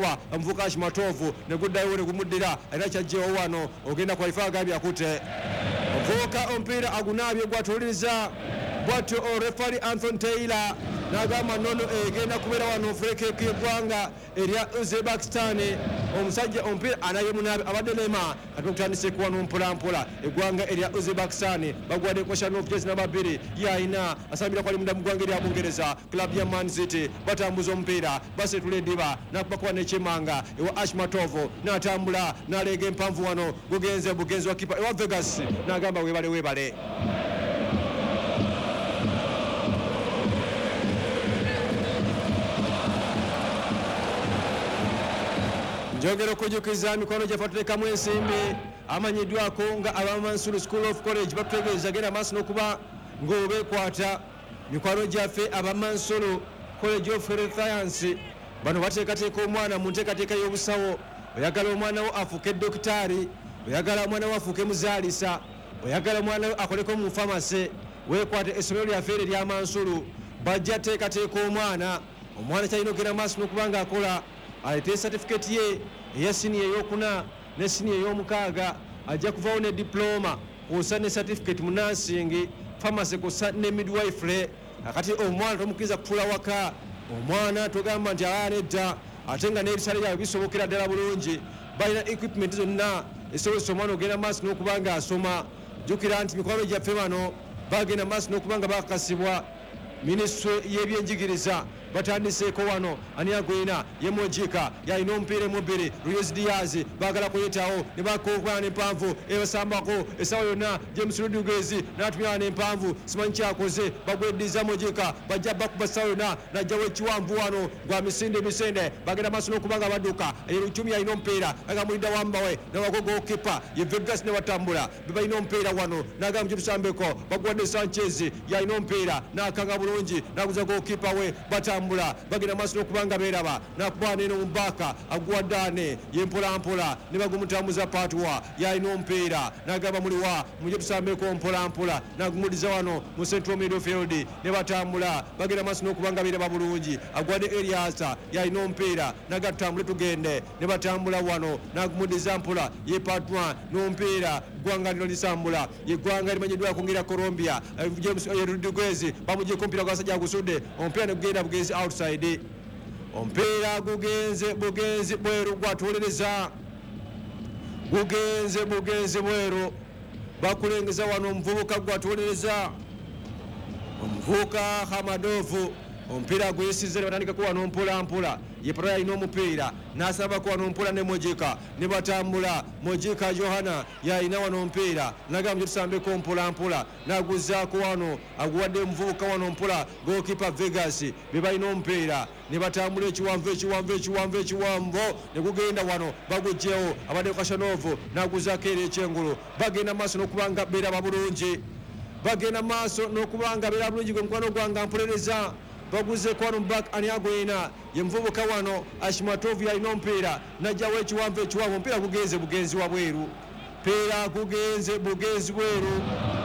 wa mvuka Ashmatovu ne gudda ule kumuddira era kyajjewo wano ogenda kwalifa agambye akute mvuka ompira agunabye gwatuliriza bwatyo referee Anthony Taylor nagamba nono egenda kubeera wano freke y'eggwanga erya Uzbekistan omusajja ompira anaye munabe abadde nema atutandise kuwano mpolampola eggwanga erya Uzbekistan bagwadde kwashano of namba 2 yaina asambira kwali munda mugwanga erya Bungereza club ya Man City batambuza ompira basetula ediba nakubakuba n'ekimanga ewa Ashmatovu n'atambula n'aleega empanvu wano gugenze bugenzi wa kipa ewa Vegas n'agamba webale njogero kujukiza mikono gyafatulekamu ensimbi amanyiddwako nga aba Mansur School of College batutegeeza genda maaso n'okuba ng'obeekwata mikwano gyaffe aba Mansur College of Health Science bano bateekateeka omwana mu nteekateeka y'obusawo oyagala omwana wo afuuke dokitaali oyagala omwana wo afuuke muzaalisa oyagala omwana wo akoleko mu famase weekwate essomero lyaffe erya Mansur bajja teekateeka omwana kyalina okugenda maaso n'okuba ng'akola alete certificate ye eya senior ey'okuna ne senior ey'omukaaga ajja kuvaawo ne diploma kusa ne certificate mu nursing pharmacy kusa ne midwifery akati omwana tomukiriza kutuula waka omwana togamba nti abaana edda ate nga n'ebisale byabwe bisobokera ddala bulungi balina equipment zonna esobozesa omwana ogenda maaso n'okuba nga asoma jjukira nti mikwano gyaffe bano bagenda maaso n'okuba nga bakakasibwa minisitule y'ebyenjigiriza batandiseeko wano ani agwina yemojika yalina omupiira emubiri Luis Diaz baagala kuyitawo ne bakookwana n'empanvu ebasambako essaawa yonna James Rodriguez n'atumira n'empanvu simanyi kyakoze bagweddiza mojika bajja bakuba essaawa yonna n'ajjawo ekiwanvu wano gwa misinde bagenda maaso n'okuba nga badduka Lukumi yalina omupiira agamulidda wambawe n'abagogo kipa ye Vegas ne batambula be balina omupiira wano n'agamba kyetusambeko bagwadde Sanchez yalina omupiira n'akanga bulungi n'aguza gokipa we batambula bagenda maaso n'okuba nga beeraba n'akuba neno mubaka agwaddaane yempolampola ne bagumutambuza patwa yalina omupiira n'agamba muliwa mujje tusambeko mpolampola n'agumuliza wano mu central midfield ne batambula bagenda maaso n'okuba nga beeraba bulungi agwadde Eliasa yalina omupiira n'agatambule tugende ne batambula wano n'agumuliza mpola ye patwa n'omupiira gwanga lino lisambula yeggwanga limanyiddwako ngira Colombia James Rodriguez bamuggyeko omupiira gwasajja agusudde omupiira ne gugenda bugenzi outside omupiira gugenze bugenzi bweru gwatuuliriza gugenze bweru bakulengeza wano omuvubuka gwatuuliriza omuvubuka Hamadovu omupiira guyisize ne batandika kuwano mpolampola yepara yalina omupiira n'asabako wano mpola ne mojika ne batambula mojika Johana yalina wano omupiira nagamba gyetusambeko mpolampola n'aguzaako wano aguwadde omuvubuka wano mpola gokipa Vegas be balina omupiira ne batambula ekiwanvu ne gugenda wano bagugjewo abadde Kashanovu n'aguzaako era ekyengulu bagenda maaso n'okuba nga beeraba bulungi gwe mukwano gwange mpolereza baguze kwano back ani agwina ye mvubuka wano Ashmatovu yalina omupiira najjawo ekiwanvu omupiira gugenze bugenzi wa bweru peera gugenze bugenzi bweru